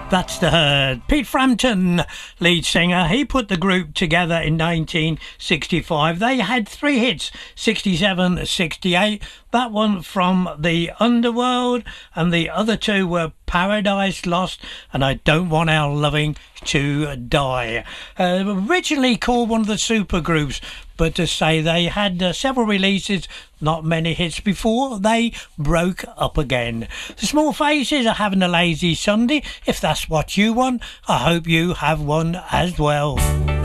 That's the Herd. Pete Frampton, lead singer, he put the group together in 1965. They had 3 hits, 67, 68. That one from the Underworld, and the other 2 were Paradise Lost and I Don't Want Our Loving to Die. Originally called one of the super groups, but to say they had several releases, not many hits before they broke up again. The Small Faces are having a lazy Sunday. If that's what you want, I hope you have one as well.